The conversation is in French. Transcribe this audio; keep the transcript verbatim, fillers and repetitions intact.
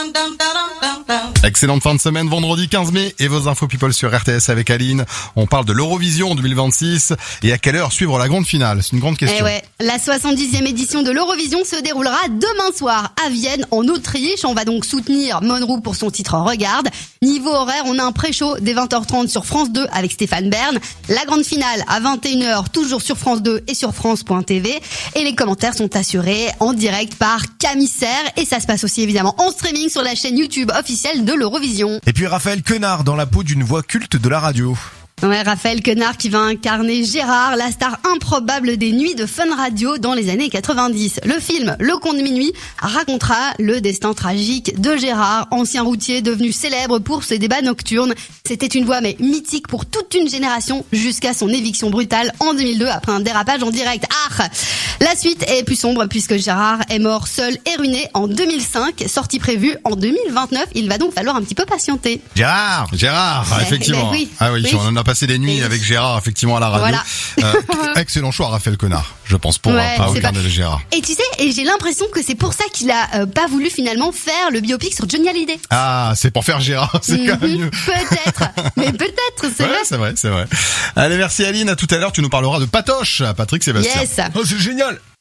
Excellente fin de semaine, vendredi quinze mai, et vos infos people sur R T S avec Aline. On parle de l'Eurovision deux mille vingt-six, et à quelle heure suivre la grande finale? C'est une grande question. Eh ouais, la soixante-dixième édition de l'Eurovision se déroulera demain soir à Vienne, en Autriche. On va donc soutenir Monroe pour son titre Regarde. Niveau horaire, on a un pré-show dès vingt heures trente sur France deux avec Stéphane Bern. La grande finale à vingt et une heures, toujours sur France deux et sur France point T V. Et les commentaires sont assurés en direct par Camille Serre. Et ça se passe aussi évidemment en streaming sur la chaîne YouTube officielle de l'Eurovision. Et puis Raphaël Quenard dans la peau d'une voix culte de la radio. Ouais, Raphaël Quenard qui va incarner Gérard, la star improbable des nuits de Fun Radio dans les années quatre-vingt-dix. Le film Le Conte de Minuit racontera le destin tragique de Gérard, ancien routier devenu célèbre pour ses débats nocturnes. C'était une voix mais mythique pour toute une génération jusqu'à son éviction brutale en deux mille deux après un dérapage en direct. Ah, la suite est plus sombre puisque Gérard est mort seul et ruiné en deux mille cinq, sortie prévue en deux mille vingt-neuf. Il va donc falloir un petit peu patienter. Gérard Gérard, Eh, effectivement. eh oui, ah oui, oui. on en a passé des nuits Oui. avec Gérard, effectivement, à la radio. Voilà. Euh, excellent choix, Raphaël Quenard, je pense, pour, Ouais, pour c'est regarder pas- le Gérard. Et tu sais, et j'ai l'impression que c'est pour ça qu'il a euh, pas voulu finalement faire le biopic sur Johnny Hallyday. Ah, c'est pour faire Gérard, c'est quand même Mhm, mieux. peut-être, mais peut-être, c'est Ouais, vrai. c'est vrai, c'est vrai. Allez, merci Aline, à tout à l'heure, tu nous parleras de Patoche, Patrick Sébastien. Yes. Oh, c'est génial.